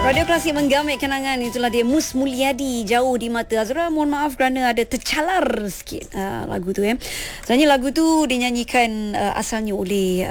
Radio Klasik menggamit kenangan. Itulah dia Mus Mulyadi, Jauh di Mata. Azura, mohon maaf kerana ada tercalar sikit lagu tu. Sebenarnya lagu tu dinyanyikan asalnya oleh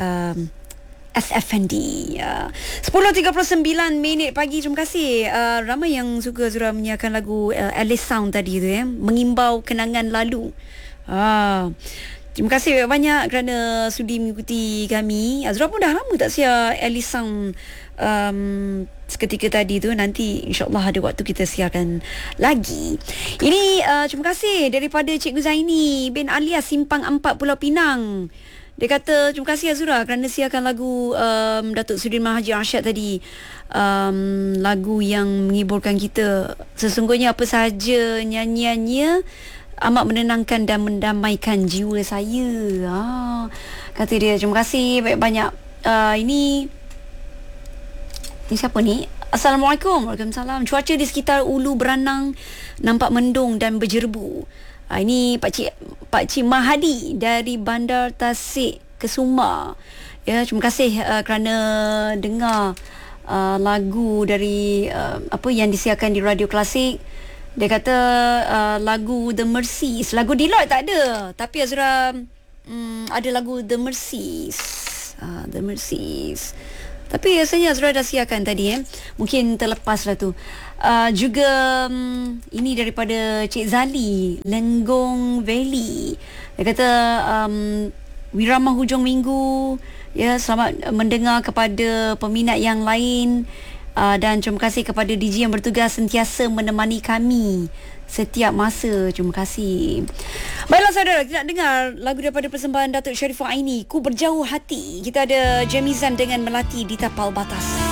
SFND. 10.39 pagi. Terima kasih. Ramai yang suka Azura menyiarkan lagu Alice Sound tadi tu, mengimbau kenangan lalu. Terima kasih banyak kerana sudi mengikuti kami. Azura pun dah lama tak siar Alice Sound seketika tadi tu. Nanti insyaAllah ada waktu kita siarkan lagi. Ini terima kasih daripada Cikgu Zaini bin Alias, Simpang 4, Pulau Pinang. Dia kata terima kasih Azura kerana siarkan lagu Datuk Sudirman Haji Arsyad tadi. Lagu yang menghiburkan kita. Sesungguhnya apa sahaja nyanyiannya amat menenangkan dan mendamaikan jiwa saya. Kata dia. Terima kasih banyak-banyak. Ini siapa ni? Assalamualaikum. Waalaikumsalam. Cuaca di sekitar Ulu Beranang nampak mendung dan berjerbu. Ini Pak Cik Mahadi dari Bandar Tasik Kesuma. Ya, terima kasih kerana dengar lagu dari apa yang disiarkan di Radio Klasik. Dia kata lagu The Mercies. Lagu Deloitte tak ada, tapi Azura ada lagu The Mercies. The Mercies. Tapi rasanya Azura dah siarkan tadi. Mungkin terlepas lah tu. Juga ini daripada Cik Zali, Lenggong Valley. Dia kata Wirama hujung minggu. Ya, selamat mendengar kepada peminat yang lain. Dan terima kasih kepada DJ yang bertugas sentiasa menemani kami setiap masa. Terima kasih. Baiklah saudara, kita nak dengar lagu daripada persembahan Datuk Sharifah Aini, Ku Berjauh Hati. Kita ada Jamizan dengan Melati di Tapal Batas.